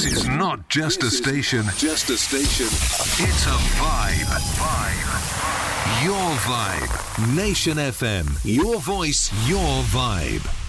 This is not just a station. Just a station. It's a vibe. Your vibe. Nation FM. Your voice, your vibe.